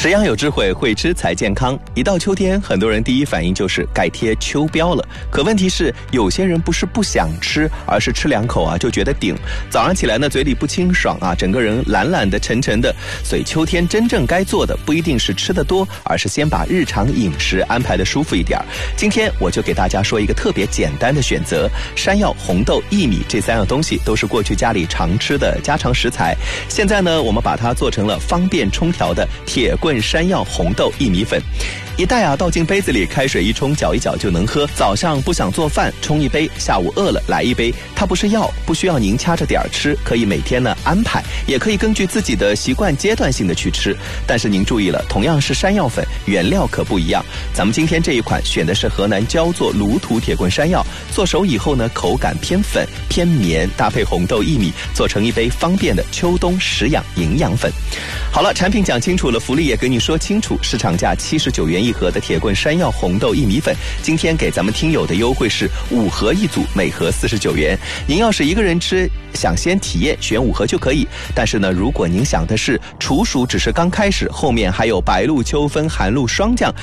食养有智慧，会吃才健康。一到秋天，很多人第一反应就是该贴秋膘了。可问题是，有些人不是不想吃，而是吃2口啊就觉得顶。早上起来呢，嘴里不清爽啊，整个人懒懒的、沉沉的。所以秋天真正该做的，不一定是吃得多，而是先把日常饮食安排得舒服一点。今天我就给大家说一个特别简单的选择：山药、红豆、薏米这3样东西都是过去家里常吃的家常食材。现在呢，我们把它做成了方便冲调的铁棍山药红豆薏米粉。一袋啊，倒进杯子里，开水一冲，搅一搅就能喝。早上不想做饭，冲一杯；下午饿了来一杯。它不是药，不需要您掐着点儿吃，可以每天呢安排，也可以根据自己的习惯阶段性的去吃。但是您注意了，同样是山药粉，原料可不一样。咱们今天这一款选的是河南焦作卤土铁棍山药，做熟以后呢，口感偏粉偏绵，搭配红豆薏米，做成一杯方便的秋冬食养营养粉。好了，产品讲清楚了，福利也跟你说清楚，市场价79元一盒的铁棍山药红豆薏米粉，今天给咱们听友的优惠是5盒一组，每盒49元。您要是一个人吃，想先体验，选5盒就可以。但是呢，如果您想的是处暑只是刚开始，后面还有白露秋分寒露霜降，